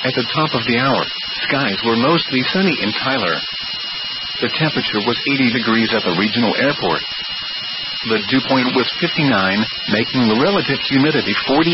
At the top of the hour, skies were mostly sunny in Tyler. The temperature was 80 degrees at the regional airport. The dew point was 59, making the relative humidity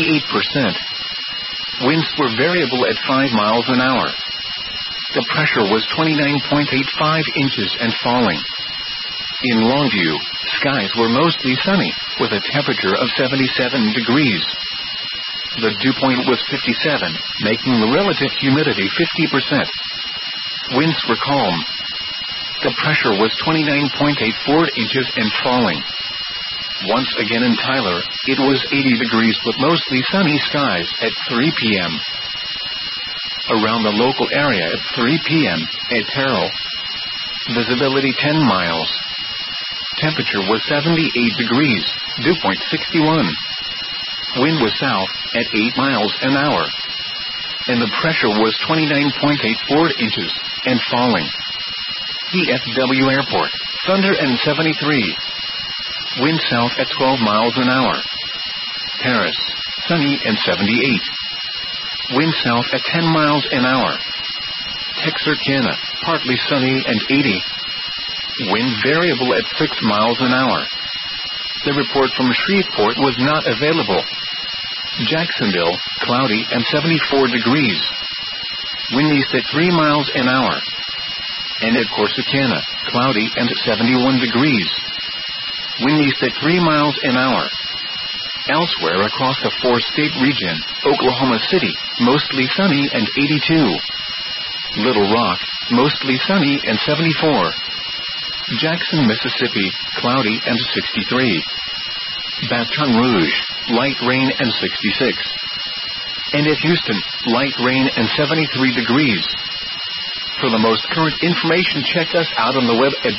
48%. Winds were variable at 5 miles an hour. The pressure was 29.85 inches and falling. In Longview, skies were mostly sunny, with a temperature of 77 degrees. The dew point was 57, making the relative humidity 50%. Winds were calm. The pressure was 29.84 inches and falling. Once again in Tyler, it was 80 degrees with mostly sunny skies at 3 p.m. Around the local area at 3 p.m., at Terrell, visibility 10 miles. Temperature was 78 degrees, dew point 61. Wind was south, at 8 miles an hour. And the pressure was 29.84 inches, and falling. DFW Airport, Thunder and 73. Wind south at 12 miles an hour. Paris, sunny and 78. Wind south at 10 miles an hour. Texarkana, partly sunny and 80. Wind variable at 6 miles an hour. The report from Shreveport was not available. Jacksonville, cloudy and 74 degrees. Wind east at 3 miles an hour. And at Corsicana, cloudy and 71 degrees. Wind east at 3 miles an hour. Elsewhere across the four-state region, Oklahoma City, mostly sunny and 82. Little Rock, mostly sunny and 74. Jackson, Mississippi, cloudy and 63. Baton Rouge, light rain and 66. And at Houston, light rain and 73 degrees. For the most current information, check us out on the web at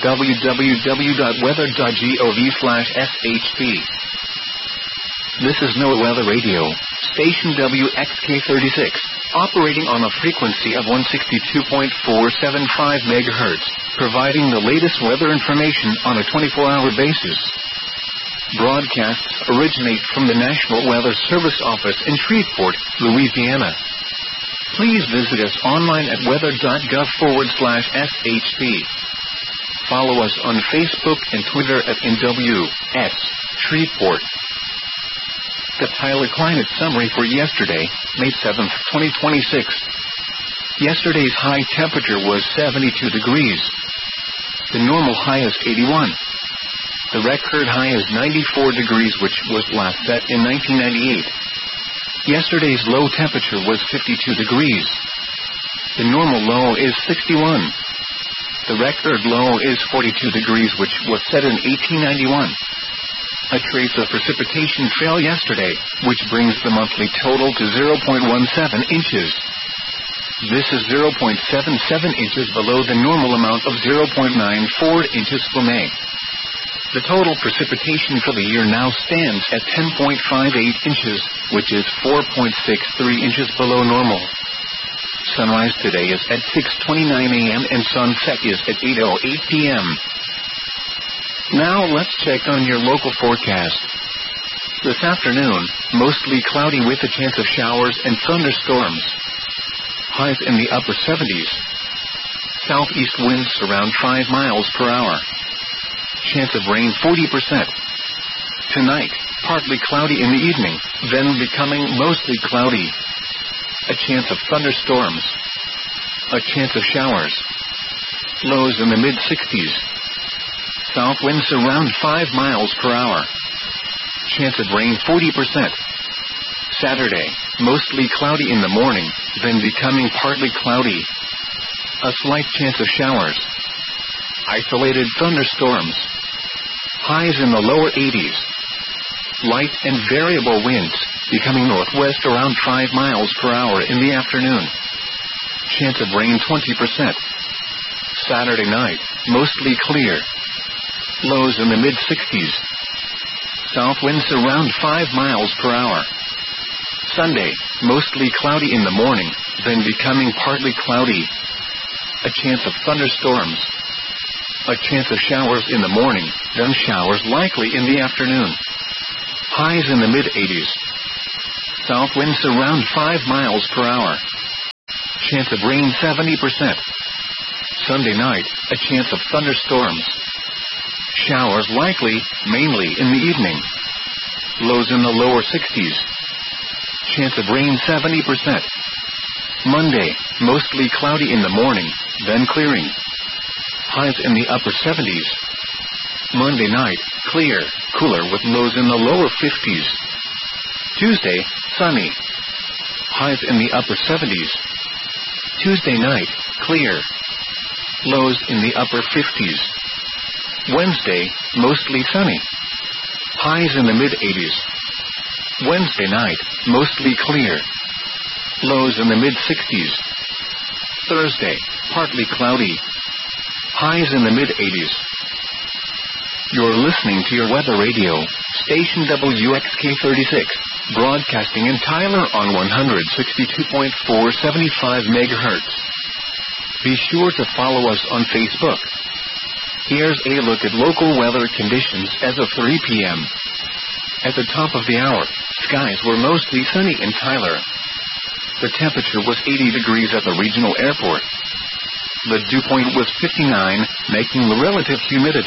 www.weather.gov/shp. This is NOAA Weather Radio, station WXK36, operating on a frequency of 162.475 MHz, providing the latest weather information on a 24-hour basis. Broadcasts originate from the National Weather Service office in Shreveport, Louisiana. Please visit us online at weather.gov/shp. Follow us on Facebook and Twitter at NWS Shreveport. The Tyler Climate Summary for yesterday, May 7th, 2026. Yesterday's high temperature was 72 degrees. The normal high is 81. The record high is 94 degrees, which was last set in 1998. Yesterday's low temperature was 52 degrees. The normal low is 61. The record low is 42 degrees, which was set in 1891. A trace of precipitation fell yesterday, which brings the monthly total to 0.17 inches. This is 0.77 inches below the normal amount of 0.94 inches for May. The total precipitation for the year now stands at 10.58 inches, which is 4.63 inches below normal. Sunrise today is at 6:29 a.m. and sunset is at 8:08 p.m. Now let's check on your local forecast. This afternoon, mostly cloudy with a chance of showers and thunderstorms. Highs in the upper 70s. Southeast winds around 5 miles per hour. Chance of rain 40%. Tonight, partly cloudy in the evening, then becoming mostly cloudy. A chance of thunderstorms. A chance of showers. Lows in the mid-60s. South winds around 5 miles per hour. Chance of rain 40%. Saturday, mostly cloudy in the morning, then becoming partly cloudy. A slight chance of showers. Isolated thunderstorms. Highs in the lower 80s. Light and variable winds, becoming northwest around 5 miles per hour in the afternoon. Chance of rain 20%. Saturday night, mostly clear. Lows in the mid-60s. South winds around 5 miles per hour. Sunday, mostly cloudy in the morning, then becoming partly cloudy. A chance of thunderstorms. A chance of showers in the morning, then showers likely in the afternoon. Highs in the mid-80s. South winds around 5 miles per hour. chance of rain 70%. Sunday night, a chance of thunderstorms. Showers likely, mainly in the evening. Lows in the lower 60s. Chance of rain 70%. Monday, mostly cloudy in the morning, then clearing. Highs in the upper 70s. Monday night, clear, cooler with lows in the lower 50s. Tuesday, sunny. Highs in the upper 70s. Tuesday night, clear. Lows in the upper 50s. Wednesday, mostly sunny. Highs in the mid-80s. Wednesday night, mostly clear. Lows in the mid-60s. Thursday, partly cloudy. Highs in the mid-80s. You're listening to your weather radio, station WXK36, broadcasting in Tyler on 162.475 MHz. Be sure to follow us on Facebook. Here's a look at local weather conditions as of 3 p.m. At the top of the hour, skies were mostly sunny in Tyler. The temperature was 80 degrees at the regional airport. The dew point was 59, making the relative humidity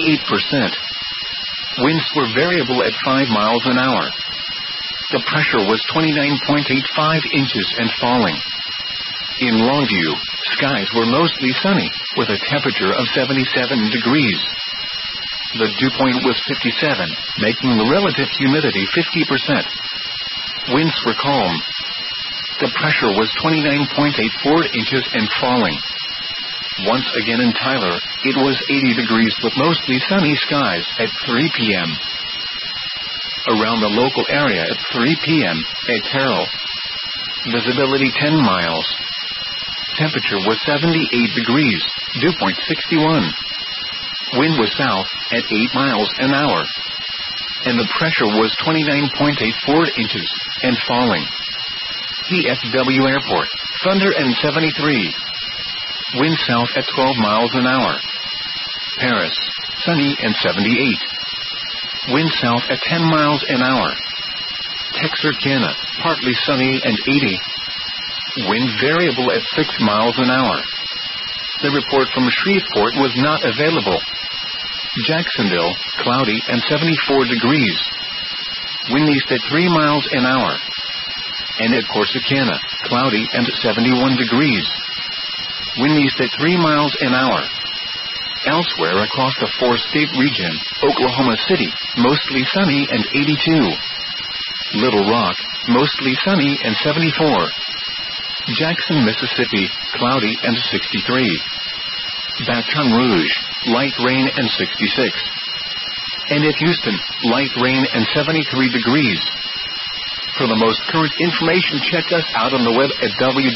48%. Winds were variable at 5 miles an hour. The pressure was 29.85 inches and falling. In Longview, skies were mostly sunny, with a temperature of 77 degrees. The dew point was 57, making the relative humidity 50%. Winds were calm. The pressure was 29.84 inches and falling. Once again in Tyler, it was 80 degrees with mostly sunny skies at 3 p.m. Around the local area at 3 p.m. at Terrell. Visibility 10 miles. Temperature was 78 degrees, dew point 61. Wind was south at 8 miles an hour. And the pressure was 29.84 inches and falling. DFW Airport, thunder and 73. Wind south at 12 miles an hour. Paris, sunny and 78. Wind south at 10 miles an hour. Texarkana, partly sunny and 80. Wind variable at 6 miles an hour. The report from Shreveport was not available. Jacksonville, cloudy and 74 degrees. Wind east at 3 miles an hour. And at Corsicana, cloudy and 71 degrees. Wind east at 3 miles an hour. Elsewhere across the four-state region, Oklahoma City, mostly sunny and 82. Little Rock, mostly sunny and 74. Jackson, Mississippi, cloudy and 63. Baton Rouge, light rain and 66. And at Houston, light rain and 73 degrees. For the most current information, check us out on the web at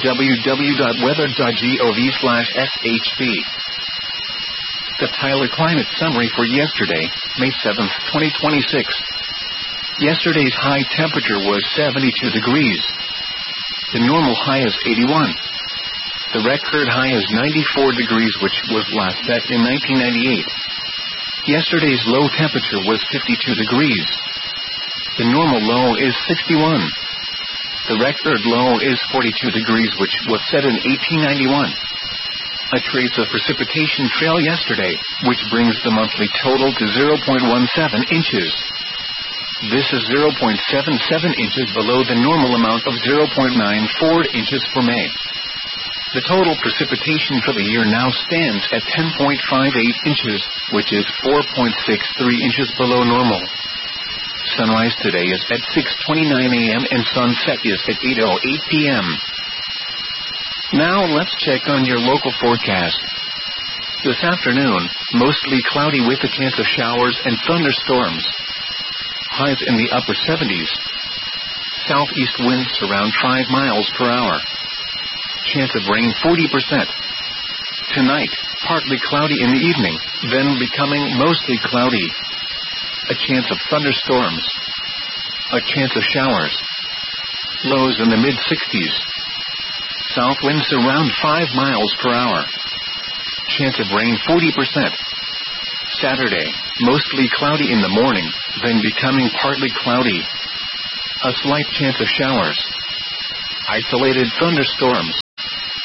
www.weather.gov/shp. The Tyler Climate Summary for yesterday, May 7th, 2026. Yesterday's high temperature was 72 degrees. The normal high is 81. The record high is 94 degrees, which was last set in 1998. Yesterday's low temperature was 52 degrees. The normal low is 61. The record low is 42 degrees, which was set in 1891. A trace of precipitation fell yesterday, which brings the monthly total to 0.17 inches. This is 0.77 inches below the normal amount of 0.94 inches for May. The total precipitation for the year now stands at 10.58 inches, which is 4.63 inches below normal. Sunrise today is at 6:29 a.m. and sunset is at 8:08 p.m. Now let's check on your local forecast. This afternoon, mostly cloudy with a chance of showers and thunderstorms. Highs in the upper 70s. Southeast winds around 5 miles per hour. Chance of rain 40%. Tonight, partly cloudy in the evening, then becoming mostly cloudy. A chance of thunderstorms. A chance of showers. Lows in the mid-60s. South winds around 5 miles per hour. Chance of rain 40%. Saturday, mostly cloudy in the morning, then becoming partly cloudy. A slight chance of showers. Isolated thunderstorms.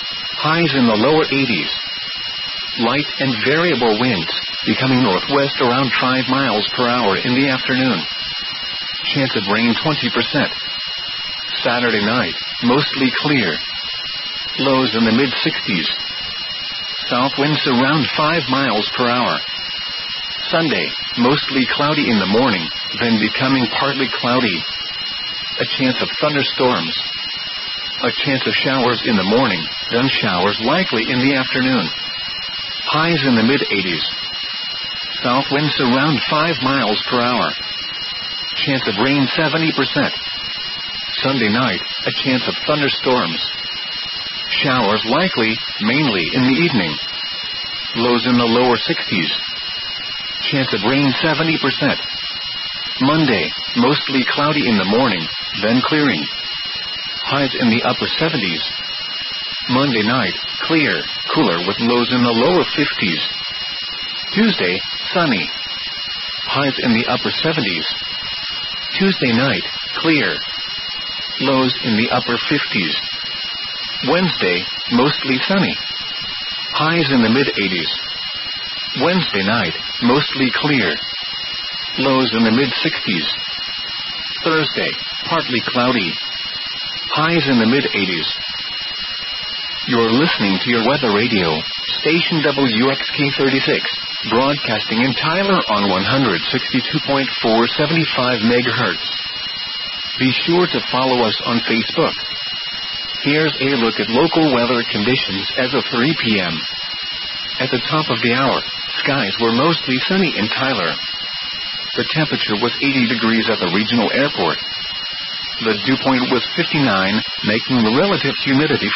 highs in the lower 80s. Light and variable winds, becoming northwest around 5 miles per hour in the afternoon. Chance of rain 20%. Saturday night, mostly clear. Lows in the mid-60s. South winds around 5 miles per hour. Sunday, mostly cloudy in the morning, then becoming partly cloudy. A chance of thunderstorms. A chance of showers in the morning, then showers likely in the afternoon. Highs in the mid-80s. South winds around 5 miles per hour. Chance of rain 70%. Sunday night, a chance of thunderstorms. Showers likely, mainly in the evening. Lows in the lower 60s. Chance of rain 70%. Monday, mostly cloudy in the morning, then clearing. Highs in the upper 70s. Monday night, clear, cooler with lows in the lower 50s. Tuesday, sunny. Highs in the upper 70s. Tuesday night, clear. Lows in the upper 50s. Wednesday, mostly sunny. Highs in the mid-80s. Wednesday night, mostly clear. Lows in the mid-60s. Thursday, partly cloudy. Highs in the mid-80s. You're listening to your weather radio, station WXK36, broadcasting in Tyler on 162.475 MHz. Be sure to follow us on Facebook. Here's a look at local weather conditions as of 3 p.m. At the top of the hour, skies were mostly sunny in Tyler. The temperature was 80 degrees at the regional airport. The dew point was 59, making the relative humidity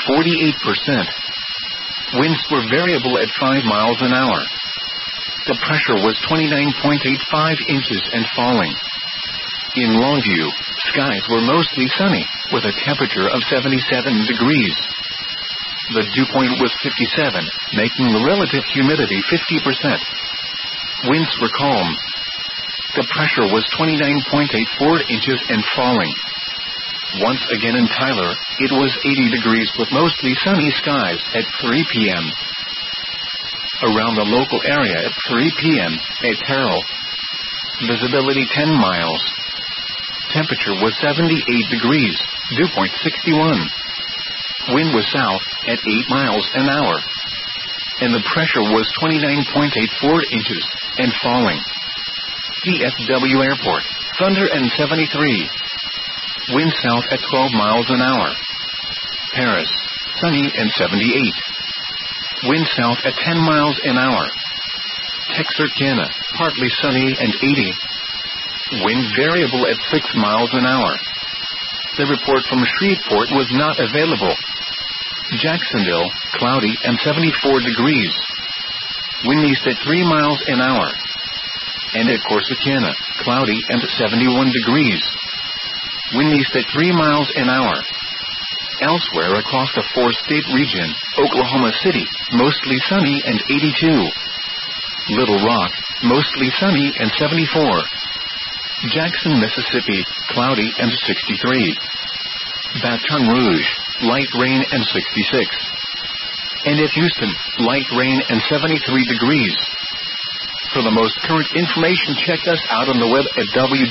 48%. Winds were variable at 5 miles an hour. The pressure was 29.85 inches and falling. In Longview, skies were mostly sunny, with a temperature of 77 degrees. The dew point was 57, making the relative humidity 50%. Winds were calm. The pressure was 29.84 inches and falling. Once again in Tyler, it was 80 degrees with mostly sunny skies at 3 p.m. Around the local area at 3 p.m. at Terrell. Visibility 10 miles. Temperature was 78 degrees, dew point 61. Wind was south at 8 miles an hour. And the pressure was 29.84 inches and falling. DFW Airport, thunder and 73. Wind south at 12 miles an hour. Paris, sunny and 78. Wind south at 10 miles an hour. Texarkana, partly sunny and 80. Wind variable at 6 miles an hour. The report from Shreveport was not available. Jacksonville, cloudy and 74 degrees. Wind east at 3 miles an hour. And at Corsicana, cloudy and 71 degrees. Wind east at 3 miles an hour. Elsewhere across the 4-state region, Oklahoma City, mostly sunny and 82. Little Rock, mostly sunny and 74. Jackson, Mississippi, cloudy and 63. Baton Rouge, light rain and 66. And at Houston, light rain and 73 degrees. For the most current information, check us out on the web at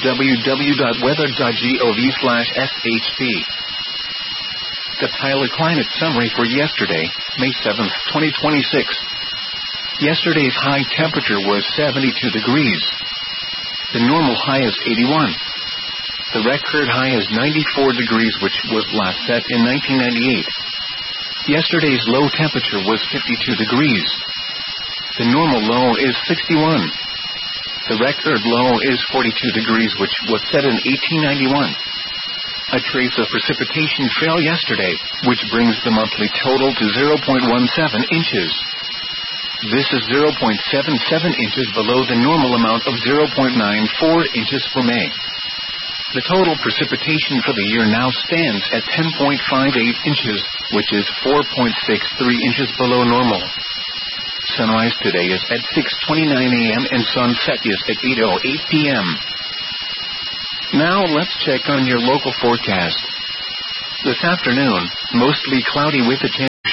www.weather.gov/shp. The Tyler Climate Summary for yesterday, May 7th, 2026. Yesterday's high temperature was 72 degrees. The normal high is 81. The record high is 94 degrees, which was last set in 1998. Yesterday's low temperature was 52 degrees. The normal low is 61. The record low is 42 degrees, which was set in 1891. A trace of precipitation fell yesterday, which brings the monthly total to 0.17 inches. This is 0.77 inches below the normal amount of 0.94 inches for May. The total precipitation for the year now stands at 10.58 inches, which is 4.63 inches below normal. Sunrise today is at 6:29 a.m. and sunset is at 8:08 p.m. Now let's check on your local forecast. This afternoon, mostly cloudy with a chance of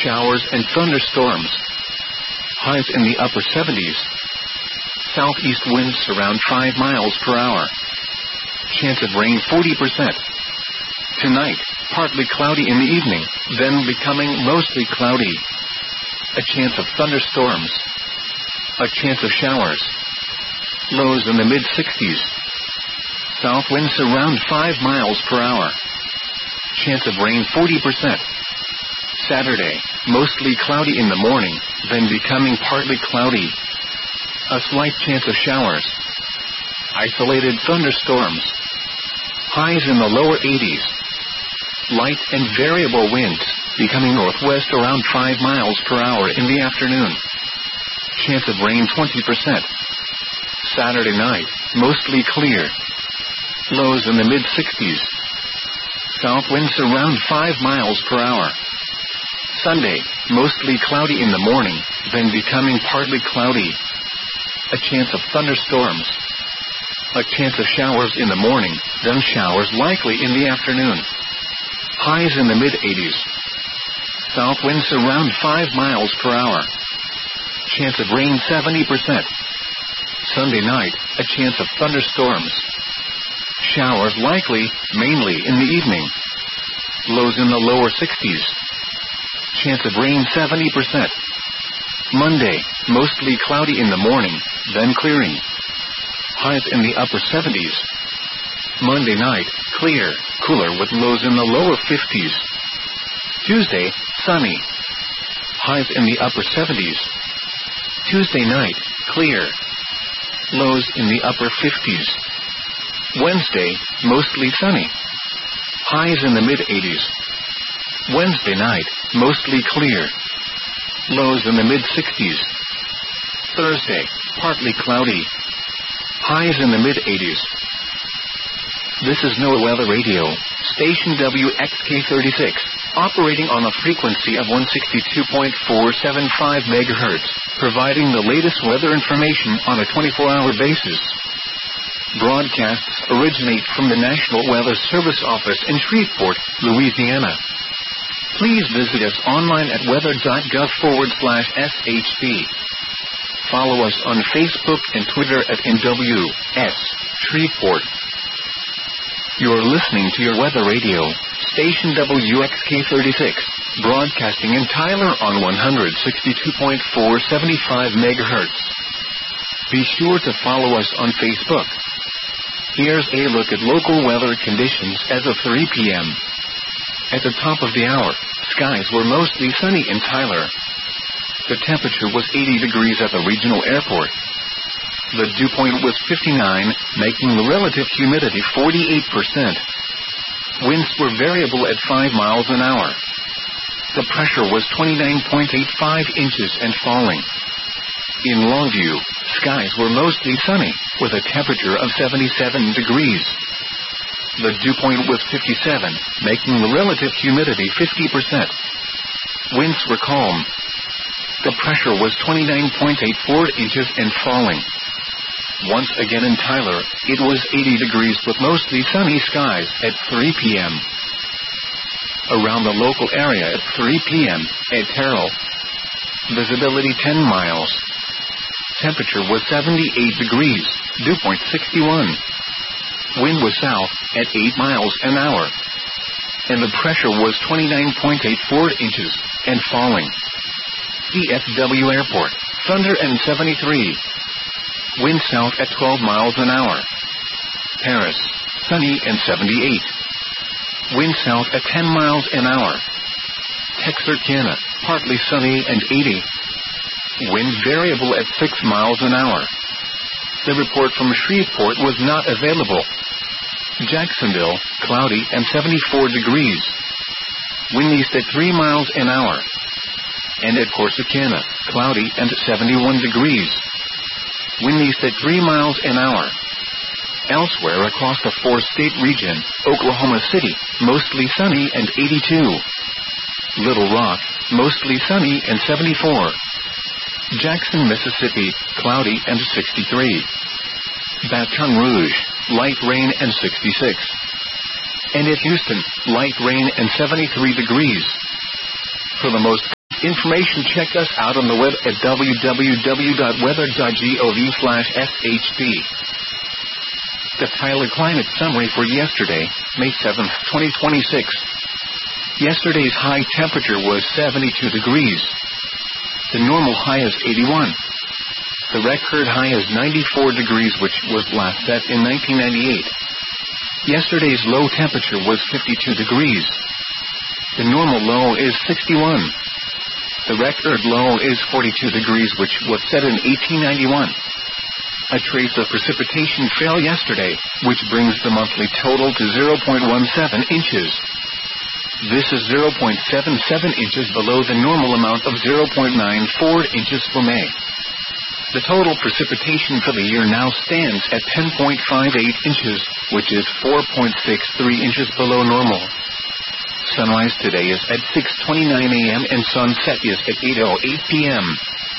showers and thunderstorms. Highs in the upper 70s. Southeast winds around 5 miles per hour. Chance of rain 40%. Tonight, partly cloudy in the evening, then becoming mostly cloudy. A chance of thunderstorms. A chance of showers. Lows in the mid-60s. South winds around 5 miles per hour. Chance of rain 40%. Saturday, mostly cloudy in the morning, then becoming partly cloudy. A slight chance of showers. Isolated thunderstorms. Highs in the lower 80s. Light and variable winds, becoming northwest around 5 miles per hour in the afternoon. Chance of rain 20%. Saturday night, mostly clear. Lows in the mid-60s. South winds around 5 miles per hour. Sunday, mostly cloudy in the morning, then becoming partly cloudy. A chance of thunderstorms. A chance of showers in the morning, then showers likely in the afternoon. Highs in the mid-80s. South winds around 5 miles per hour. Chance of rain 70%. Sunday night, a chance of thunderstorms. Showers likely, mainly in the evening. Lows in the lower 60s. Chance of rain 70%. Monday, mostly cloudy in the morning, then clearing. Highs in the upper 70s. Monday night, clear, cooler with lows in the lower 50s. Tuesday, sunny. Highs in the upper 70s. Tuesday night, clear. Lows in the upper 50s. Wednesday, mostly sunny. Highs in the mid-80s. Wednesday night, mostly clear. Lows in the mid-60s. Thursday, partly cloudy. Highs in the mid-80s. This is NOAA Weather Radio, station WXK36, operating on a frequency of 162.475 MHz, providing the latest weather information on a 24-hour basis. Broadcasts originate from the National Weather Service office in Shreveport, Louisiana. Please visit us online at weather.gov/SHP. Follow us on Facebook and Twitter at NWS Shreveport. You're listening to your weather radio, station WXK36, broadcasting in Tyler on 162.475 MHz. Be sure to follow us on Facebook. Here's a look at local weather conditions as of 3 p.m. At the top of the hour, skies were mostly sunny in Tyler. The temperature was 80 degrees at the regional airport. The dew point was 59, making the relative humidity 48%. Winds were variable at 5 miles an hour. The pressure was 29.85 inches and falling. In Longview, skies were mostly sunny, with a temperature of 77 degrees. The dew point was 57, making the relative humidity 50%. Winds were calm. The pressure was 29.84 inches and falling. Once again in Tyler, it was 80 degrees with mostly sunny skies at 3 p.m. Around the local area at 3 p.m., at Terrell. Visibility 10 miles. Temperature was 78 degrees, dew point 61. Wind was south, at 8 miles an hour. And the pressure was 29.84 inches, and falling. DFW Airport, thunder and 73. Wind south at 12 miles an hour. Paris, sunny and 78. Wind south at 10 miles an hour. Texarkana, partly sunny and 80. Wind variable at 6 miles an hour. The report from Shreveport was not available. Jacksonville, cloudy and 74 degrees. Wind east at 3 miles an hour. And at Corsicana, cloudy and 71 degrees. Wind east at 3 miles an hour. Elsewhere across the 4-state region, Oklahoma City, mostly sunny and 82. Little Rock, mostly sunny and 74. Jackson, Mississippi, cloudy and 63. Baton Rouge, light rain and 66. And at Houston, light rain and 73 degrees. For the most Information, check us out on the web at www.weather.gov/shp. The Tyler Climate Summary for yesterday, May 7th, 2026. Yesterday's high temperature was 72 degrees. The normal high is 81. The record high is 94 degrees, which was last set in 1998. Yesterday's low temperature was 52 degrees. The normal low is 61. The record low is 42 degrees, which was set in 1891. A trace of precipitation fell yesterday, which brings the monthly total to 0.17 inches. This is 0.77 inches below the normal amount of 0.94 inches for May. The total precipitation for the year now stands at 10.58 inches, which is 4.63 inches below normal. Sunrise today is at 6:29 a.m. and sunset is at 8:08 p.m.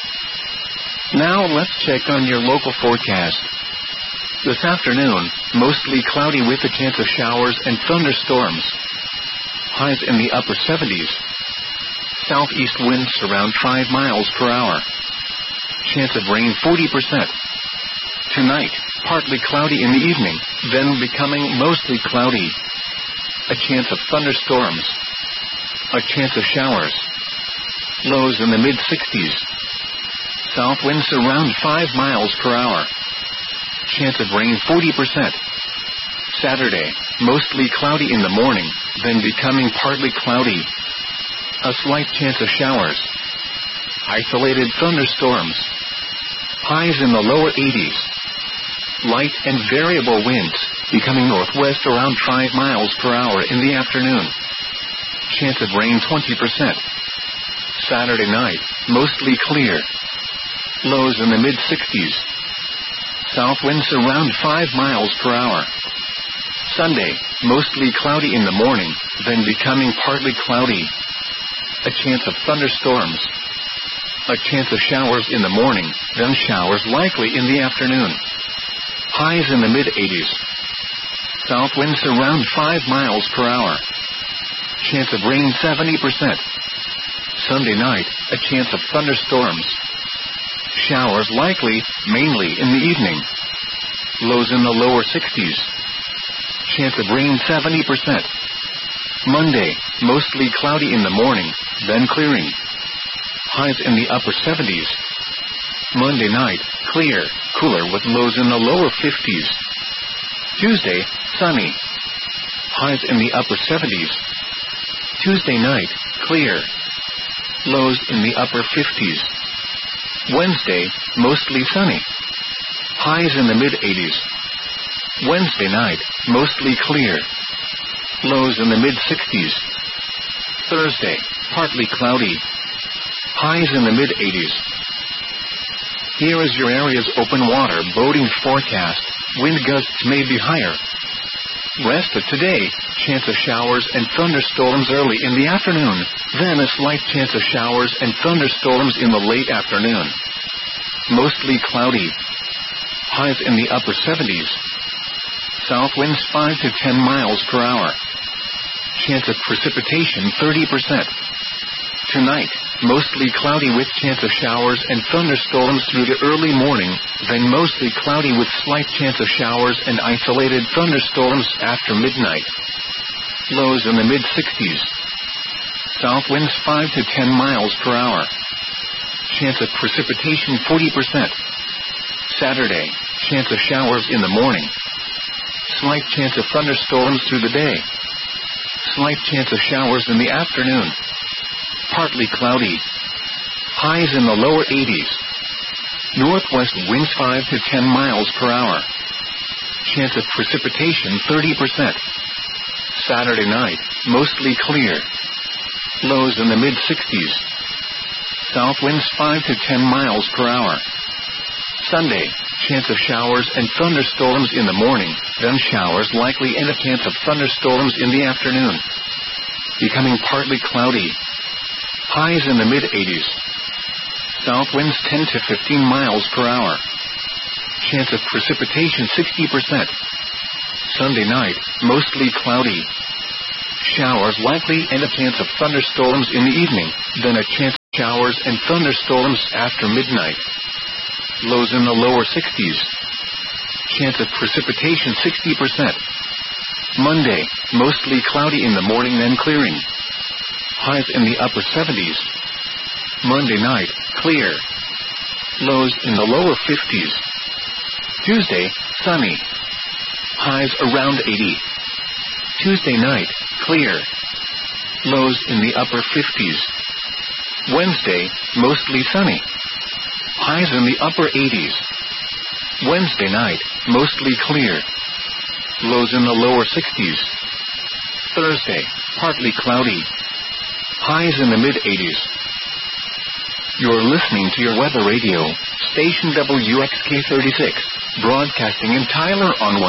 Now let's check on your local forecast. This afternoon, mostly cloudy with a chance of showers and thunderstorms. Highs in the upper 70s. Southeast winds around 5 miles per hour. Chance of rain 40%. Tonight, partly cloudy in the evening, then becoming mostly cloudy. A chance of thunderstorms. A chance of showers. Lows in the mid-60s. South winds around 5 miles per hour. Chance of rain 40%. Saturday, mostly cloudy in the morning, then becoming partly cloudy. A slight chance of showers. Isolated thunderstorms. Highs in the lower 80s. Light and variable winds, becoming northwest around 5 miles per hour in the afternoon. Chance of rain 20%. Saturday night, mostly clear. Lows in the mid-60s. South winds around 5 miles per hour. Sunday, mostly cloudy in the morning, then becoming partly cloudy. A chance of thunderstorms. A chance of showers in the morning, then showers likely in the afternoon. Highs in the mid-80s. South winds around 5 miles per hour. Chance of rain 70%. Sunday night, a chance of thunderstorms. Showers likely, mainly in the evening. Lows in the lower 60s. Chance of rain 70%. Monday, mostly cloudy in the morning, then clearing. Highs in the upper 70s. Monday night, clear, cooler with lows in the lower 50s. Tuesday, sunny. Highs in the upper 70s. Tuesday night, clear. Lows in the upper 50s. Wednesday, mostly sunny. Highs in the mid-80s. Wednesday night, mostly clear. Lows in the mid-60s. Thursday, partly cloudy. Highs in the mid-80s. Here is your area's open water boating forecast. Wind gusts may be higher. Rest of today, chance of showers and thunderstorms early in the afternoon, then a slight chance of showers and thunderstorms in the late afternoon. Mostly cloudy. Highs in the upper 70s. South winds 5 to 10 miles per hour. Chance of precipitation 30%. Tonight, mostly cloudy with chance of showers and thunderstorms through the early morning, then mostly cloudy with slight chance of showers and isolated thunderstorms after midnight. Lows in the mid-60s. South winds 5 to 10 miles per hour. Chance of precipitation 40%. Saturday, chance of showers in the morning. Slight chance of thunderstorms through the day. Slight chance of showers in the afternoon. Partly cloudy. Highs in the lower 80s. Northwest winds 5 to 10 miles per hour. Chance of precipitation 30%. Saturday night, mostly clear. Lows in the mid-60s. South winds 5 to 10 miles per hour. Sunday, chance of showers and thunderstorms in the morning, then showers likely and a chance of thunderstorms in the afternoon. Becoming partly cloudy. Highs in the mid-80s. South winds 10 to 15 miles per hour. Chance of precipitation 60%. Sunday night, mostly cloudy. Showers likely and a chance of thunderstorms in the evening, then a chance showers and thunderstorms after midnight. Lows in the lower 60s. Chance of precipitation 60%. Monday, mostly cloudy in the morning then clearing. Highs in the upper 70s. Monday night, clear. Lows in the lower 50s. Tuesday, sunny. Highs around 80. Tuesday night, clear. Lows in the upper 50s. Wednesday, mostly sunny. Highs in the upper 80s. Wednesday night, mostly clear. Lows in the lower 60s. Thursday, partly cloudy. Highs in the mid-80s. You're listening to your weather radio, station WXK36, broadcasting in Tyler on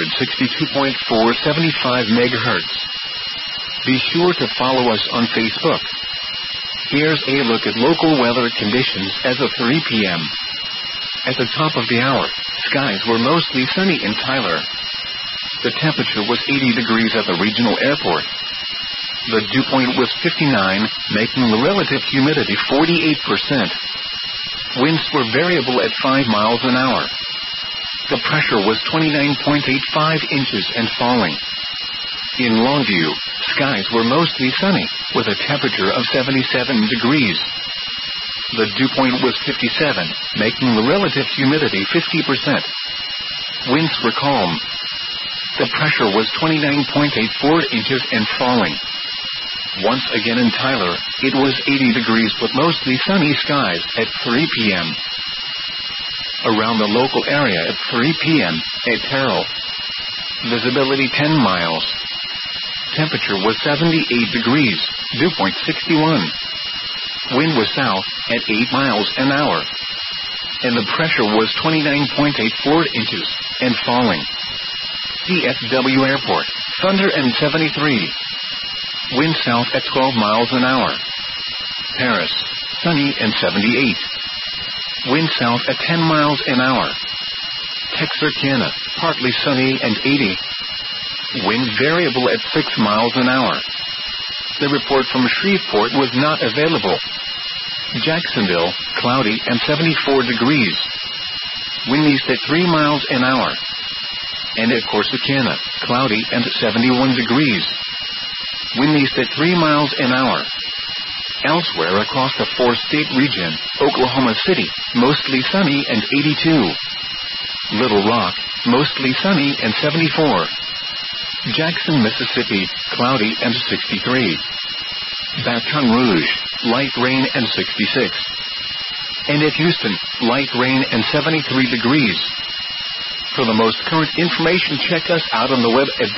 162.475 MHz. Be sure to follow us on Facebook. Here's a look at local weather conditions as of 3 p.m. At the top of the hour, skies were mostly sunny in Tyler. The temperature was 80 degrees at the regional airport. The dew point was 59, making the relative humidity 48%. Winds were variable at 5 miles an hour. The pressure was 29.85 inches and falling. In Longview, skies were mostly sunny, with a temperature of 77 degrees. The dew point was 57, making the relative humidity 50%. Winds were calm. The pressure was 29.84 inches and falling. Once again in Tyler, it was 80 degrees with mostly sunny skies at 3 p.m. Around the local area at 3 p.m. at Terrell. Visibility 10 miles. Temperature was 78 degrees, dew point 61. Wind was south at 8 miles an hour. And the pressure was 29.84 inches and falling. DFW Airport, thunder and 73. Wind south at 12 miles an hour. Paris, sunny and 78. Wind south at 10 miles an hour. Texarkana, partly sunny and 80. Wind variable at 6 miles an hour. The report from Shreveport was not available. Jacksonville, cloudy and 74 degrees. Wind east at 3 miles an hour. And at Corsicana, cloudy and 71 degrees. Wind east at 3 miles an hour. Elsewhere across the 4-state region, Oklahoma City, mostly sunny and 82. Little Rock, mostly sunny and 74. Jackson, Mississippi, cloudy and 63. Baton Rouge, light rain and 66. And at Houston, light rain and 73 degrees. For the most current information, check us out on the web at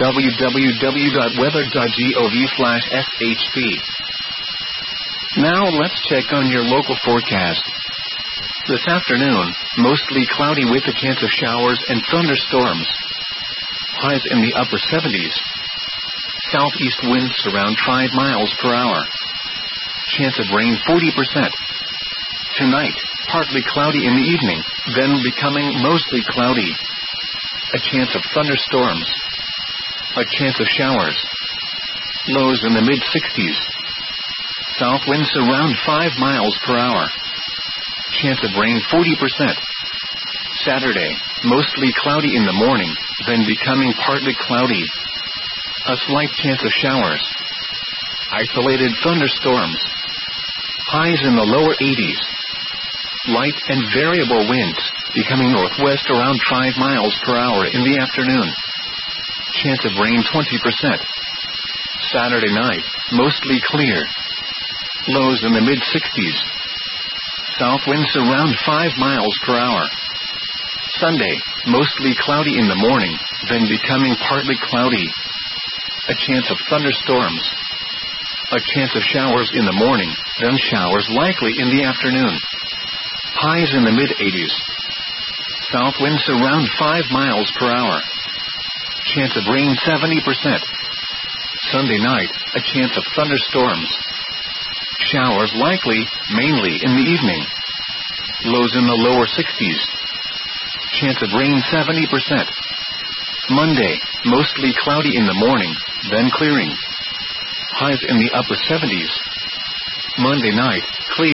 www.weather.gov/shp. Now let's check on your local forecast. This afternoon, mostly cloudy with a chance of showers and thunderstorms. Highs in the upper 70s. Southeast winds around 5 miles per hour. Chance of rain 40%. Tonight, partly cloudy in the evening, then becoming mostly cloudy. A chance of thunderstorms. A chance of showers. Lows in the mid-60s. South winds around 5 miles per hour. Chance of rain 40%. Saturday, mostly cloudy in the morning, then becoming partly cloudy. A slight chance of showers. Isolated thunderstorms. Highs in the lower 80s. Light and variable winds, becoming northwest around 5 miles per hour in the afternoon. Chance of rain 20%. Saturday night, mostly clear. Lows in the mid-60s. South winds around 5 miles per hour. Sunday, mostly cloudy in the morning, then becoming partly cloudy. A chance of thunderstorms. A chance of showers in the morning, then showers likely in the afternoon. Highs in the mid-80s. South winds around 5 miles per hour. Chance of rain 70%. Sunday night, a chance of thunderstorms. Showers likely, mainly in the evening. Lows in the lower 60s. Chance of rain 70%. Monday, mostly cloudy in the morning, then clearing. Highs in the upper 70s. Monday night, clear.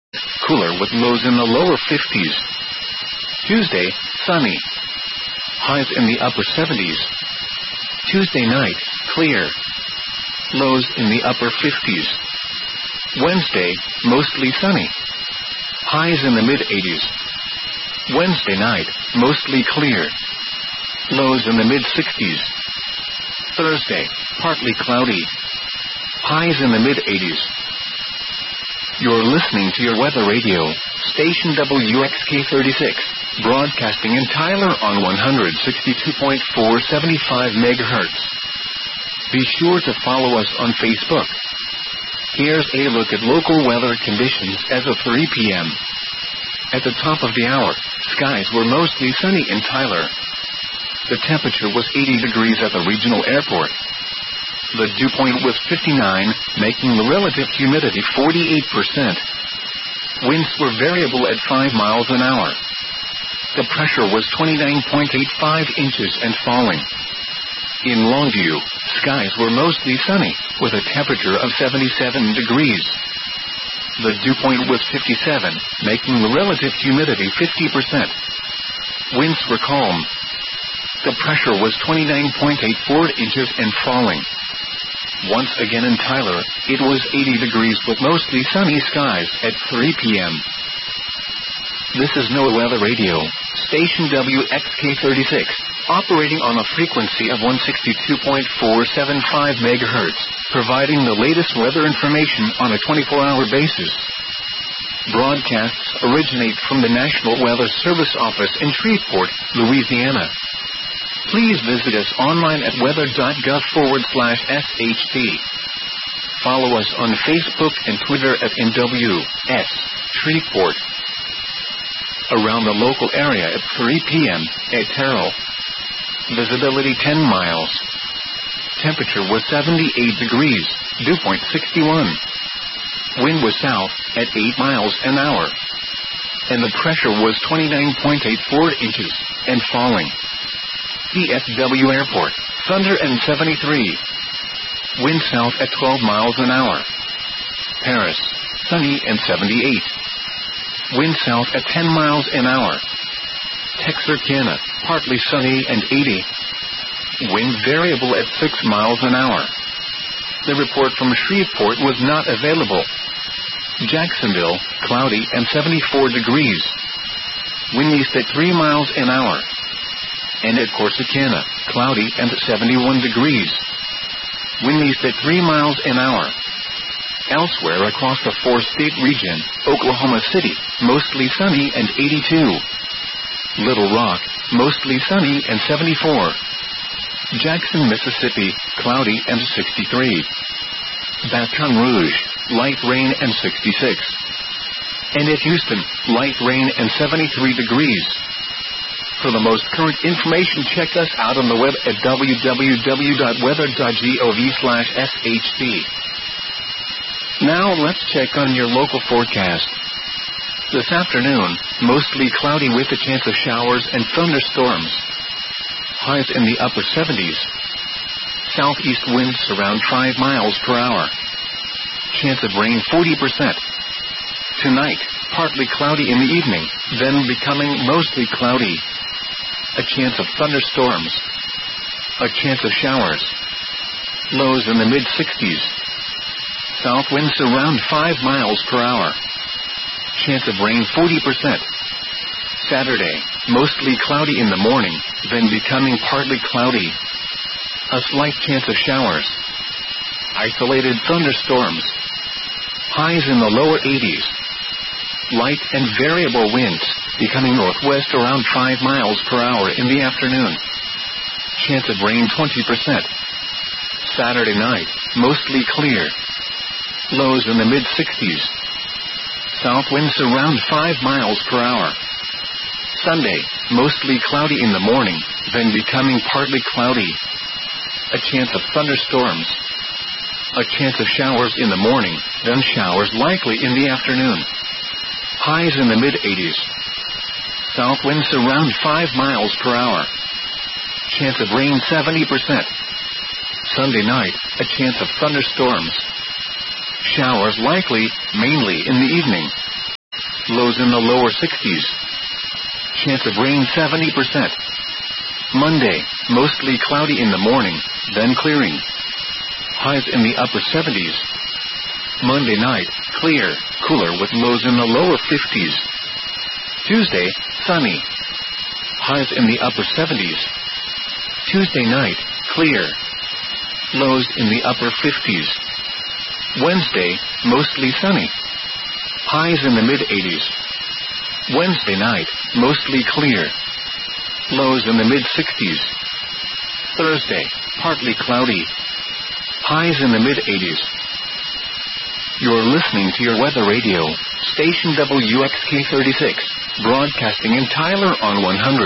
cooler with lows in the lower 50s. Tuesday, sunny. Highs in the upper 70s. Tuesday night, clear. Lows in the upper 50s. Wednesday, mostly sunny. Highs in the mid-80s. Wednesday night, mostly clear. Lows in the mid-60s. Thursday, partly cloudy. Highs in the mid-80s. You're listening to your weather radio, station WXK36, broadcasting in Tyler on 162.475 MHz. Be sure to follow us on Facebook. Here's a look at local weather conditions as of 3 p.m. At the top of the hour, skies were mostly sunny in Tyler. The temperature was 80 degrees at the regional airport. The dew point was 59, making the relative humidity 48%. Winds were variable at 5 miles an hour. The pressure was 29.85 inches and falling. In Longview, skies were mostly sunny, with a temperature of 77 degrees. The dew point was 57, making the relative humidity 50%. Winds were calm. The pressure was 29.84 inches and falling. Once again in Tyler, it was 80 degrees with mostly sunny skies at 3 p.m. This is NOAA Weather Radio, station WXK36, operating on a frequency of 162.475 MHz, providing the latest weather information on a 24-hour basis. Broadcasts originate from the National Weather Service office in Shreveport, Louisiana. Please visit us online at weather.gov/SHP. Follow us on Facebook and Twitter at NWS Shreveport. Around the local area at 3 p.m. at Terrell. Visibility 10 miles. Temperature was 78 degrees, dew point 61. Wind was south at 8 miles an hour. And the pressure was 29.84 inches and falling. DFW Airport, thunder and 73. Wind south at 12 miles an hour. Paris, sunny and 78. Wind south at 10 miles an hour. Texarkana, partly sunny and 80. Wind variable at 6 miles an hour. The report from Shreveport was not available. Jacksonville, cloudy and 74 degrees. Wind east at 3 miles an hour. And at Corsicana, cloudy and 71 degrees. Wind east at 3 miles an hour. Elsewhere across the 4-state region, Oklahoma City, mostly sunny and 82. Little Rock, mostly sunny and 74. Jackson, Mississippi, cloudy and 63. Baton Rouge, light rain and 66. And at Houston, light rain and 73 degrees. For the most current information, check us out on the web at www.weather.gov/SHP. Now let's check on your local forecast. This afternoon, mostly cloudy with a chance of showers and thunderstorms. Highs in the upper 70s. Southeast winds around 5 miles per hour. Chance of rain 40%. Tonight, partly cloudy in the evening, then becoming mostly cloudy. A chance of thunderstorms. A chance of showers. Lows in the mid-60s. South winds around 5 miles per hour. Chance of rain 40%. Saturday, mostly cloudy in the morning, then becoming partly cloudy. A slight chance of showers. Isolated thunderstorms. Highs in the lower 80s. Light and variable winds, becoming northwest around 5 miles per hour in the afternoon. Chance of rain 20%. Saturday night, mostly clear. Lows in the mid-60s. South winds around 5 miles per hour. Sunday, mostly cloudy in the morning, then becoming partly cloudy. A chance of thunderstorms. A chance of showers in the morning, then showers likely in the afternoon. Highs in the mid-80s. South winds around 5 miles per hour. Chance of rain 70%. Sunday night, a chance of thunderstorms. Showers likely, mainly in the evening. lows in the lower 60s. Chance of rain 70%. Monday, mostly cloudy in the morning, then clearing. Highs in the upper 70s. Monday night, clear, cooler with lows in the lower 50s. Tuesday, sunny. Highs in the upper 70s. Tuesday night, clear. Lows in the upper 50s. Wednesday, mostly sunny. Highs in the mid-80s. Wednesday night, mostly clear. Lows in the mid-60s. Thursday, partly cloudy. Highs in the mid-80s. You're listening to your weather radio, station WXK36, broadcasting in Tyler on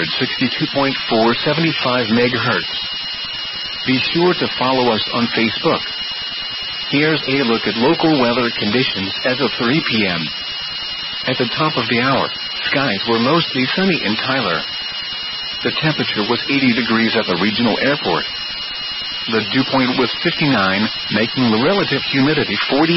162.475 MHz. Be sure to follow us on Facebook. Here's a look at local weather conditions as of 3 p.m. At the top of the hour, skies were mostly sunny in Tyler. The temperature was 80 degrees at the regional airport. The dew point was 59, making the relative humidity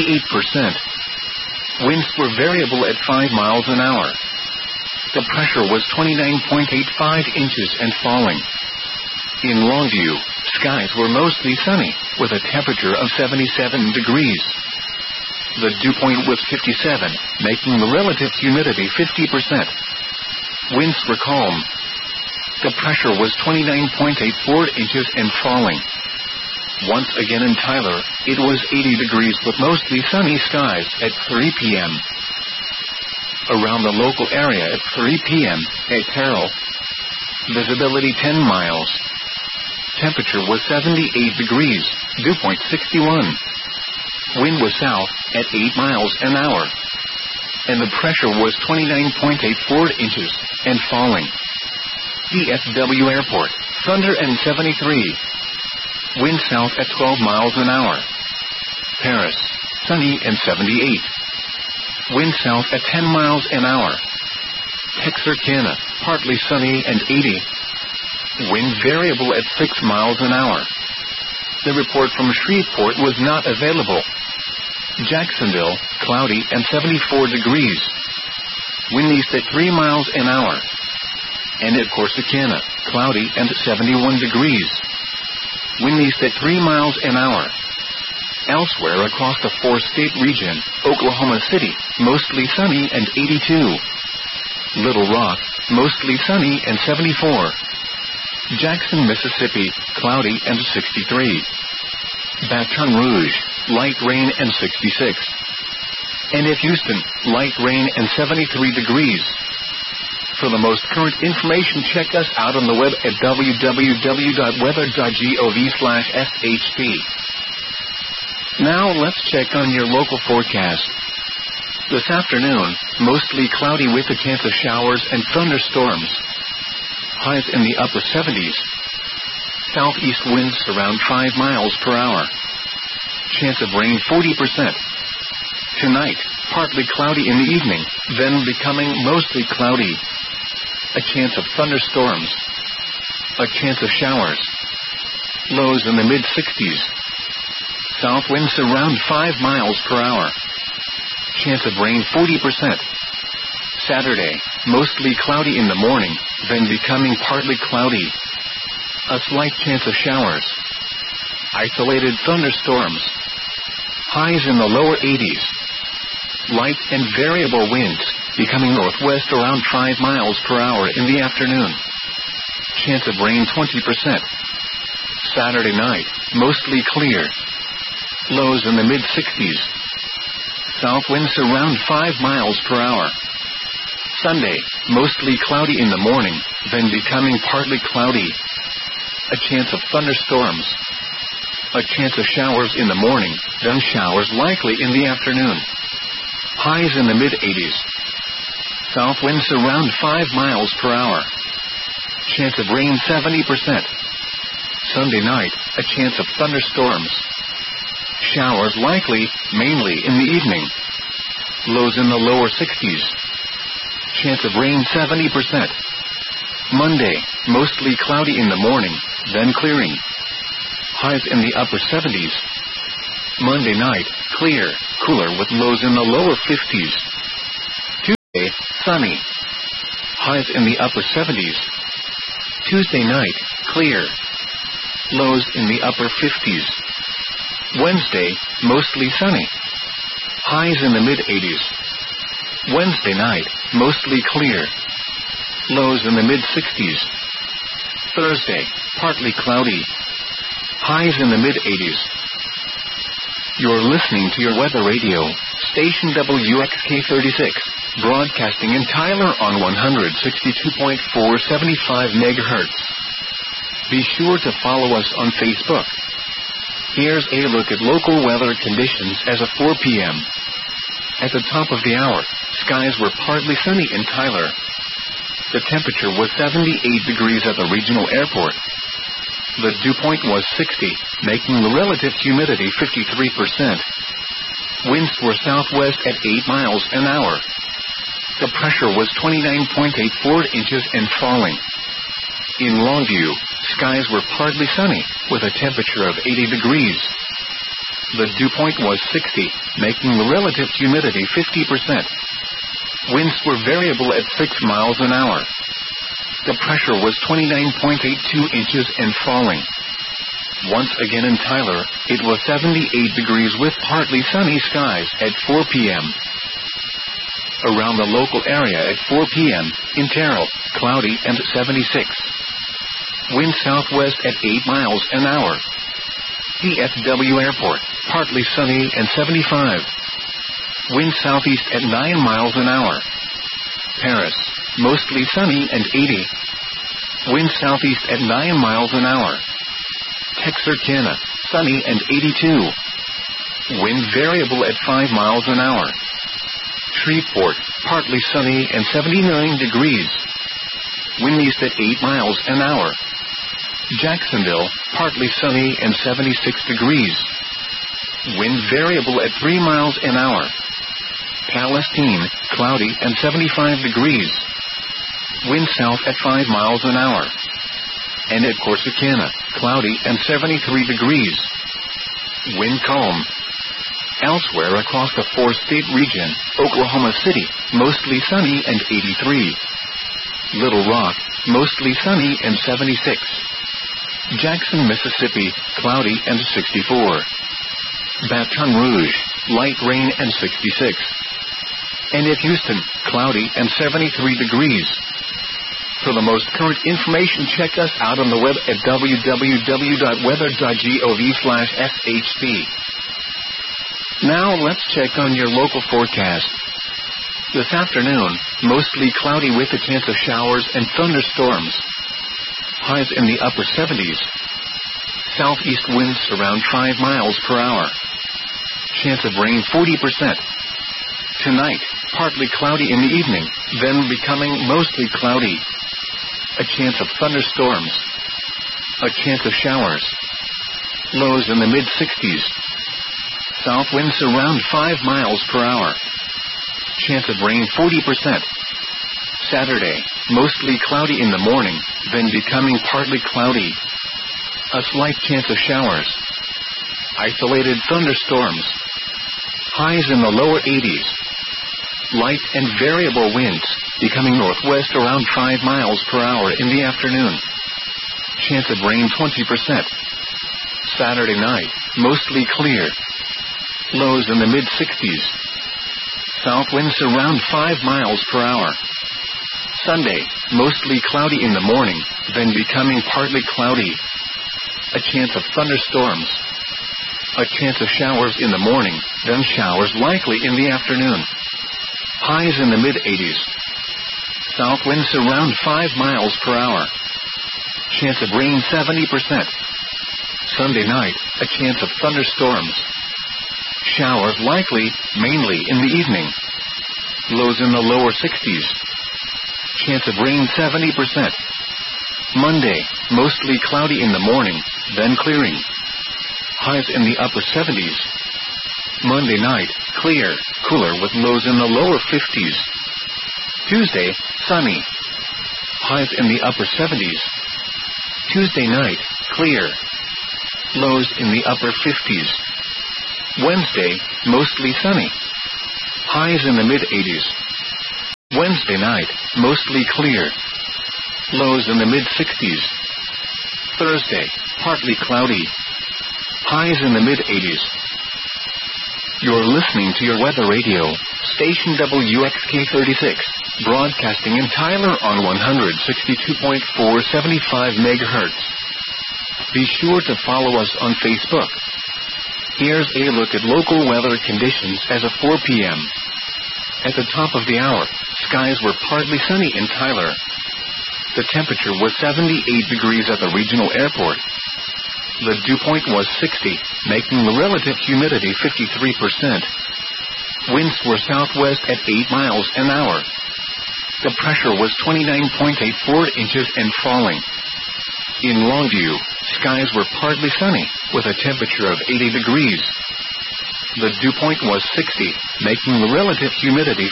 48%. Winds were variable at 5 miles an hour. The pressure was 29.85 inches and falling. In Longview, skies were mostly sunny, with a temperature of 77 degrees. The dew point was 57, making the relative humidity 50%. Winds were calm. The pressure was 29.84 inches and falling. Once again in Tyler, it was 80 degrees with mostly sunny skies at 3 p.m. Around the local area at 3 p.m. at Terrell. Visibility 10 miles. Temperature was 78 degrees, dew point 61. Wind was south at 8 miles an hour. And the pressure was 29.84 inches and falling. DFW Airport, Thunder and 73. Wind south at 12 miles an hour. Paris, sunny and 78. Wind south at 10 miles an hour. Texarkana, partly sunny and 80. Wind variable at 6 miles an hour. The report from Shreveport was not available. Jacksonville, cloudy and 74 degrees. Wind east at 3 miles an hour. And at Corsicana, cloudy and 71 degrees. Wind east at 3 miles an hour. Elsewhere across the 4-state region, Oklahoma City, mostly sunny and 82. Little Rock, mostly sunny and 74. Jackson, Mississippi, cloudy and 63. Baton Rouge, light rain and 66. And at Houston, light rain and 73 degrees. For the most current information, check us out on the web at www.weather.gov/shp. Now let's check on your local forecast. This afternoon, mostly cloudy with a chance of showers and thunderstorms. Highs in the upper 70s. Southeast winds around 5 miles per hour. Chance of rain 40%. Tonight, partly cloudy in the evening, then becoming mostly cloudy. A chance of thunderstorms. A chance of showers. Lows in the mid-60s. South winds around 5 miles per hour. Chance of rain 40%. Saturday, mostly cloudy in the morning, then becoming partly cloudy. A slight chance of showers. Isolated thunderstorms. Highs in the lower 80s. Light and variable winds, becoming northwest around 5 miles per hour in the afternoon. Chance of rain 20%. Saturday night, mostly clear. Lows in the mid-60s. South winds around 5 miles per hour. Sunday, mostly cloudy in the morning, then becoming partly cloudy. A chance of thunderstorms. A chance of showers in the morning, then showers likely in the afternoon. Highs in the mid-80s. South winds around 5 miles per hour. Chance of rain 70%. Sunday night, a chance of thunderstorms. Showers likely, mainly in the evening. Lows in the lower 60s. Chance of rain 70%. Monday, mostly cloudy in the morning, then clearing. Highs in the upper 70s. Monday night, clear, cooler with lows in the lower 50s. Tuesday, sunny. Highs in the upper 70s. Tuesday night, clear. Lows in the upper 50s. Wednesday, mostly sunny. Highs in the mid-80s. Wednesday night, mostly clear. Lows in the mid-60s. Thursday, partly cloudy. Highs in the mid-80s. You're listening to your weather radio, station WXK36, broadcasting in Tyler on 162.475 MHz. Be sure to follow us on Facebook. Here's a look at local weather conditions as of 4 p.m. At the top of the hour, skies were partly sunny in Tyler. The temperature was 78 degrees at the regional airport. The dew point was 60, making the relative humidity 53%. Winds were southwest at 8 miles an hour. The pressure was 29.84 inches and falling. In Longview, skies were partly sunny, with a temperature of 80 degrees. The dew point was 60, making the relative humidity 50%. Winds were variable at 6 miles an hour. The pressure was 29.82 inches and falling. Once again in Tyler, it was 78 degrees with partly sunny skies at 4 p.m. Around the local area at 4 p.m., in Terrell, cloudy and 76. Wind southwest at 8 miles an hour. DFW Airport, partly sunny and 75. Wind southeast at 9 miles an hour. Paris, mostly sunny and 80. Wind southeast at 9 miles an hour. Texarkana, sunny and 82. Wind variable at 5 miles an hour. Shreveport, partly sunny and 79 degrees. Wind east at 8 miles an hour. Jacksonville, partly sunny and 76 degrees. Wind variable at 3 miles an hour. Palestine, cloudy and 75 degrees. Wind south at 5 miles an hour. And at Corsicana, cloudy and 73 degrees. Wind calm. Elsewhere across the 4-state region, Oklahoma City, mostly sunny and 83. Little Rock, mostly sunny and 76. Jackson, Mississippi, cloudy and 64. Baton Rouge, light rain and 66. And at Houston, cloudy and 73 degrees. For the most current information, check us out on the web at www.weather.gov/shp. Now let's check on your local forecast. This afternoon, mostly cloudy with a chance of showers and thunderstorms. Highs in the upper 70s. Southeast winds around 5 miles per hour. Chance of rain 40%. Tonight, partly cloudy in the evening, then becoming mostly cloudy. A chance of thunderstorms. A chance of showers. Lows in the mid-60s. South winds around 5 miles per hour. Chance of rain 40%. Saturday, mostly cloudy in the morning, then becoming partly cloudy. A slight chance of showers. Isolated thunderstorms. Highs in the lower 80s. Light and variable winds, becoming northwest around 5 miles per hour in the afternoon. Chance of rain 20%. Saturday night, mostly clear. Lows in the mid-60s. South winds around 5 miles per hour. Sunday, mostly cloudy in the morning, then becoming partly cloudy. A chance of thunderstorms. A chance of showers in the morning, then showers likely in the afternoon. Highs in the mid-80s. South winds around 5 miles per hour. Chance of rain 70%. Sunday night, a chance of thunderstorms. Showers likely, mainly in the evening. Lows in the lower 60s. Chance of rain 70%. Monday, mostly cloudy in the morning, then clearing. Highs in the upper 70s. Monday night, clear, cooler with lows in the lower 50s. Tuesday, sunny. Highs in the upper 70s. Tuesday night, clear. Lows in the upper 50s. Wednesday, mostly sunny. Highs in the mid-80s. Wednesday night, mostly clear. Lows in the mid-60s. Thursday, partly cloudy. Highs in the mid-80s. You're listening to your weather radio, station WXK36, broadcasting in Tyler on 162.475 MHz. Be sure to follow us on Facebook. Here's a look at local weather conditions as of 4 p.m. At the top of the hour, skies were partly sunny in Tyler. The temperature was 78 degrees at the regional airport. The dew point was 60, making the relative humidity 53%. Winds were southwest at 8 miles an hour. The pressure was 29.84 inches and falling. In Longview, skies were partly sunny, with a temperature of 80 degrees. The dew point was 60, making the relative humidity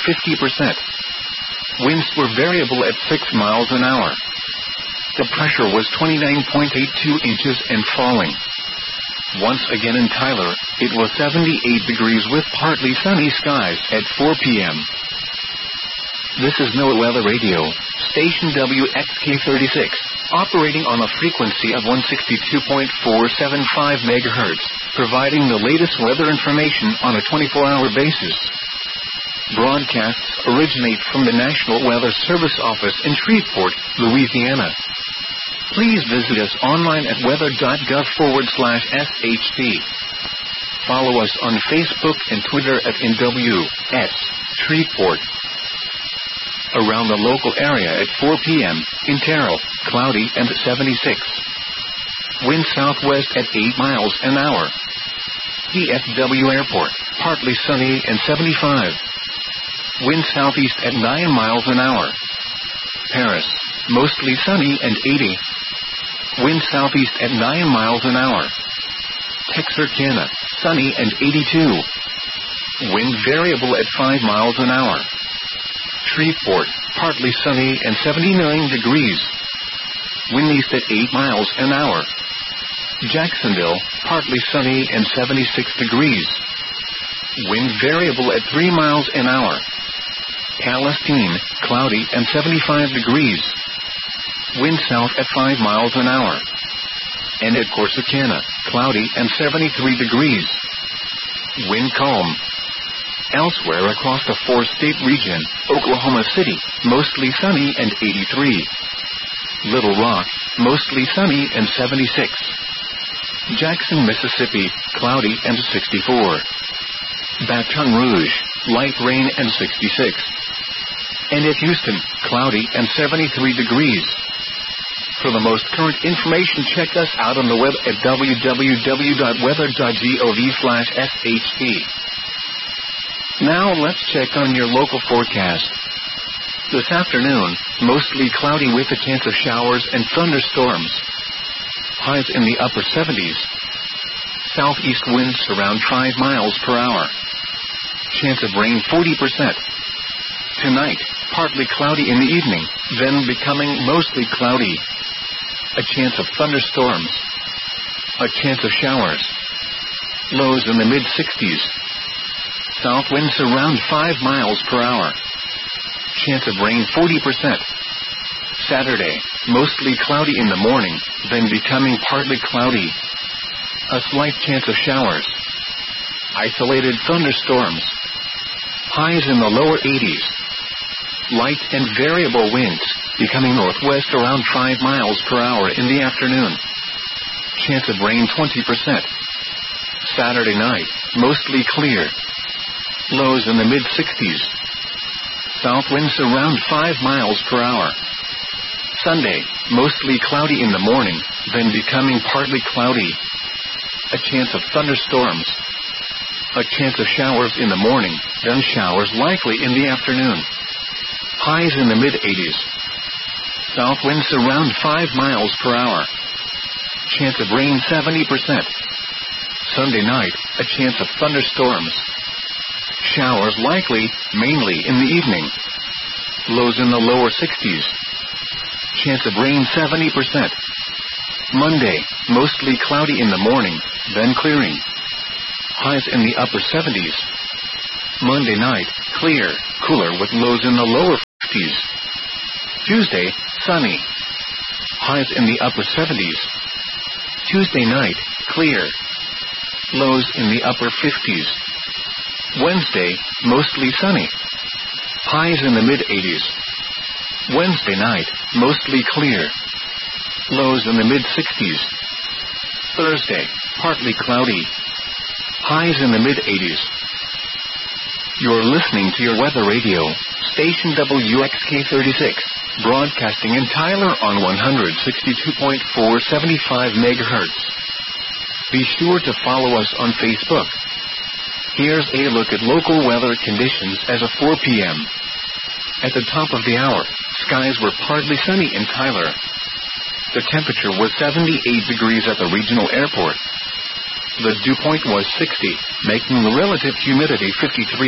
50%. Winds were variable at 6 miles an hour. The pressure was 29.82 inches and falling. Once again in Tyler, it was 78 degrees with partly sunny skies at 4 p.m. This is NOAA Weather Radio, station WXK36, operating on a frequency of 162.475 MHz, providing the latest weather information on a 24-hour basis. Broadcasts originate from the National Weather Service office in Shreveport, Louisiana. Please visit us online at weather.gov/SHP. Follow us on Facebook and Twitter at NWS Shreveport. Around the local area at 4 p.m., in Terrell, cloudy and 76. Wind southwest at 8 miles an hour. DFW Airport, partly sunny and 75. Wind southeast at 9 miles an hour. Paris, mostly sunny and 80. Wind southeast at 9 miles an hour. Texarkana, sunny and 82. Wind variable at 5 miles an hour. Shreveport, partly sunny and 79 degrees. Wind east at 8 miles an hour. Jacksonville, partly sunny and 76 degrees. Wind variable at 3 miles an hour. Palestine, cloudy and 75 degrees. Wind south at 5 miles an hour. And at Corsicana, cloudy and 73 degrees. Wind calm. Elsewhere across the four-state region, Oklahoma City, mostly sunny and 83. Little Rock, mostly sunny and 76. Jackson, Mississippi, cloudy and 64. Baton Rouge, light rain and 66. And at Houston, cloudy and 73 degrees. For the most current information, check us out on the web at www.weather.gov/SHP. Now let's check on your local forecast. This afternoon, mostly cloudy with a chance of showers and thunderstorms. Highs in the upper 70s. Southeast winds around 5 miles per hour. Chance of rain 40%. Tonight, partly cloudy in the evening, then becoming mostly cloudy. A chance of thunderstorms. A chance of showers. Lows in the mid-60s. South winds around 5 miles per hour. Chance of rain 40%. Saturday, mostly cloudy in the morning, then becoming partly cloudy. A slight chance of showers. Isolated thunderstorms. Highs in the lower 80s. Light and variable winds, becoming northwest around 5 miles per hour in the afternoon. Chance of rain 20%. Saturday night, mostly clear. Lows in the mid-60s. South winds around 5 miles per hour. Sunday, mostly cloudy in the morning, then becoming partly cloudy. A chance of thunderstorms. A chance of showers in the morning, then showers likely in the afternoon. Highs in the mid-80s. South winds around 5 miles per hour. Chance of rain 70%. Sunday night, a chance of thunderstorms. Showers likely, mainly in the evening. Lows in the lower 60s. Chance of rain 70%. Monday, mostly cloudy in the morning, then clearing. Highs in the upper 70s. Monday night, clear, cooler with lows in the lower 50s. Tuesday, sunny. Highs in the upper 70s. Tuesday night, clear. Lows in the upper 50s. Wednesday, mostly sunny. Highs in the mid-80s. Wednesday night, mostly clear. Lows in the mid-60s. Thursday, partly cloudy. Highs in the mid-80s. You're listening to your weather radio, station WXK36, broadcasting in Tyler on 162.475 MHz. Be sure to follow us on Facebook. Here's a look at local weather conditions as of 4 p.m. At the top of the hour, skies were partly sunny in Tyler. The temperature was 78 degrees at the regional airport. The dew point was 60, making the relative humidity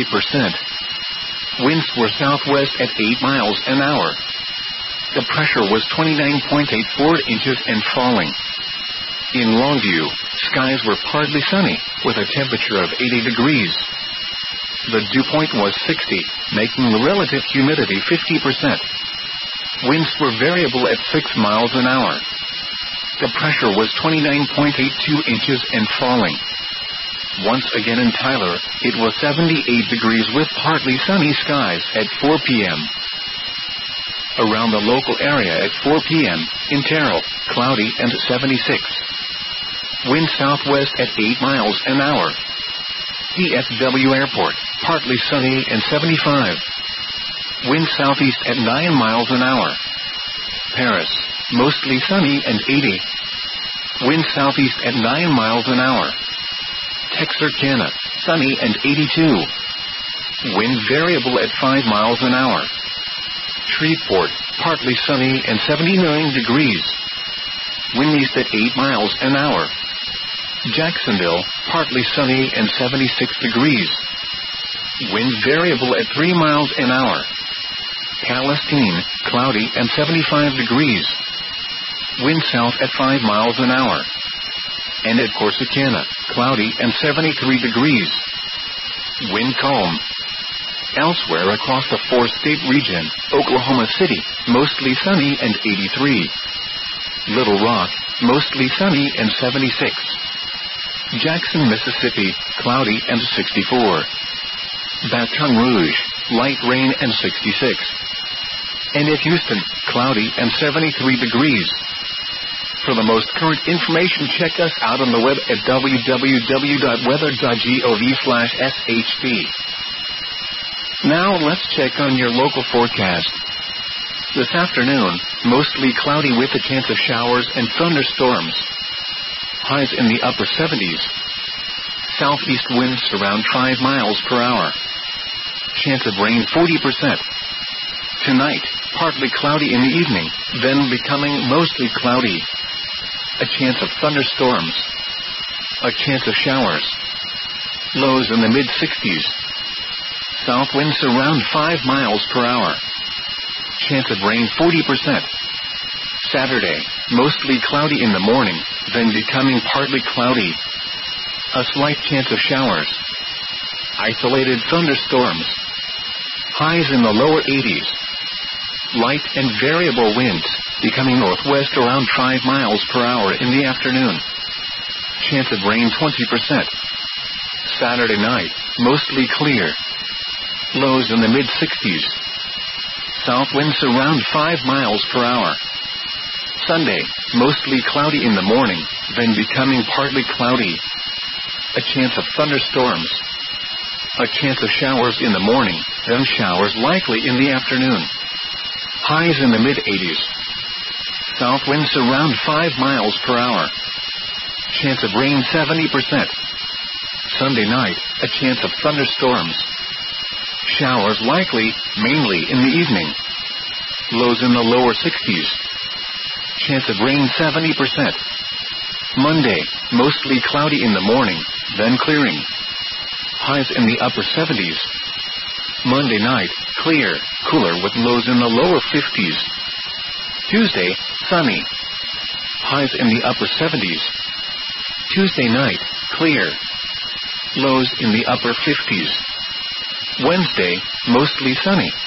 53%. Winds were southwest at 8 miles an hour. The pressure was 29.84 inches and falling. In Longview, skies were partly sunny, with a temperature of 80 degrees. The dew point was 60, making the relative humidity 50%. Winds were variable at 6 miles an hour. The pressure was 29.82 inches and falling. Once again in Tyler, it was 78 degrees with partly sunny skies at 4 p.m. Around the local area at 4 p.m., in Terrell, cloudy and 76. Wind southwest at 8 miles an hour. DFW Airport, partly sunny and 75. Wind southeast at 9 miles an hour. Paris, mostly sunny and 80. Wind southeast at 9 miles an hour. Texarkana, sunny and 82. Wind variable at 5 miles an hour. Shreveport, partly sunny and 79 degrees. Wind east at 8 miles an hour. Jacksonville, partly sunny and 76 degrees. Wind variable at 3 miles an hour. Palestine, cloudy and 75 degrees. Wind south at 5 miles an hour. And at Corsicana, cloudy and 73 degrees. Wind calm. Elsewhere across the 4-state region, Oklahoma City, mostly sunny and 83. Little Rock, mostly sunny and 76. Jackson, Mississippi, cloudy and 64. Baton Rouge, light rain and 66. And at Houston, cloudy and 73 degrees. For the most current information, check us out on the web at www.weather.gov/shp. Now let's check on your local forecast. This afternoon, mostly cloudy with a chance of showers and thunderstorms. Highs in the upper 70s. Southeast winds around 5 miles per hour. Chance of rain 40%. Tonight, partly cloudy in the evening, then becoming mostly cloudy. A chance of thunderstorms. A chance of showers. Lows in the mid-60s. South winds around 5 miles per hour. Chance of rain 40%. Saturday, mostly cloudy in the morning, then becoming partly cloudy. A slight chance of showers. Isolated thunderstorms. Highs in the lower 80s. Light and variable winds, becoming northwest around 5 miles per hour in the afternoon. Chance of rain 20%. Saturday night, mostly clear. Lows in the mid-60s. South winds around 5 miles per hour. Sunday, mostly cloudy in the morning, then becoming partly cloudy. A chance of thunderstorms. A chance of showers in the morning, then showers likely in the afternoon. Highs in the mid-80s. South winds around 5 miles per hour. Chance of rain 70%. Sunday night, a chance of thunderstorms. Showers likely, mainly in the evening. Lows in the lower 60s. Chance of rain 70%. Monday, mostly cloudy in the morning, then clearing. Highs in the upper 70s. Monday night, clear, cooler with lows in the lower 50s. Tuesday, sunny. Highs in the upper 70s. Tuesday night, clear. Lows in the upper 50s. Wednesday, mostly sunny.